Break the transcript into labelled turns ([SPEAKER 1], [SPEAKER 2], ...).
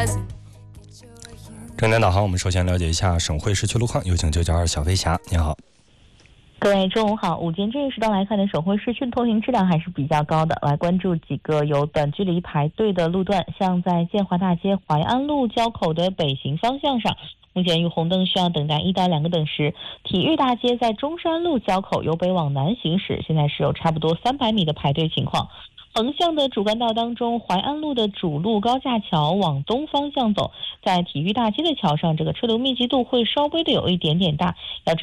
[SPEAKER 1] 正点导航，我们首先了解一下省会市区路况，有请992小飞侠，您好。
[SPEAKER 2] 各位中午好，午间这一时段来看呢，省会市区的通行质量还是比较高的。来关注几个有短距离排队的路段，像在建华大街淮安路交口的北行方向上，目前与红灯需要等待1到2个等时。体育大街在中山路交口由北往南行驶，现在是有差不多300米的排队情况。横向的主干道当中，淮安路的主路高架桥往东方向走，在体育大街的桥上，这个车流密集度会稍微的有一点点大，要